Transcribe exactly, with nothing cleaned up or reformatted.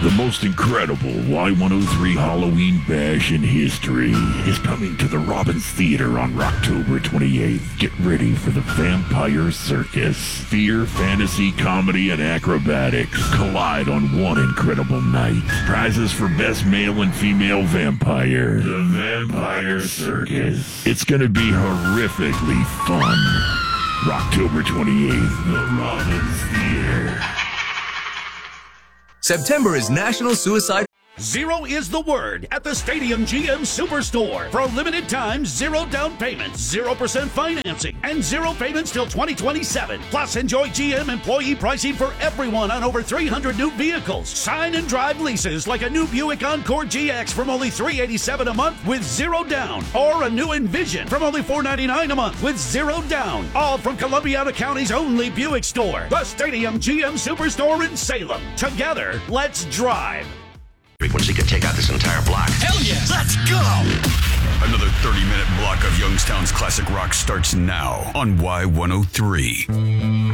The most incredible Y one oh three Halloween bash in history is coming to the Robbins Theater on October twenty-eighth. Get ready for the Vampire Circus. Fear, fantasy, comedy, and acrobatics collide on one incredible night. Prizes for best male and female vampire. The Vampire Circus. It's gonna be horrifically fun. October twenty-eighth, the Robbins Theater. September is National Suicide. Zero is the word at the Stadium G M Superstore. For a limited time, zero down payments, zero percent financing, and zero payments till twenty twenty-seven. Plus, enjoy G M employee pricing for everyone on over three hundred new vehicles. Sign and drive leases like a new Buick Encore G X from only three hundred eighty-seven dollars a month with zero down. Or a new Envision from only four hundred ninety-nine dollars a month with zero down. All from Columbiana County's only Buick store. The Stadium G M Superstore in Salem. Together, let's drive. Frequency could take out this entire block. Hell yes! Let's go! Another thirty-minute block of Youngstown's classic rock starts now on Y one oh three.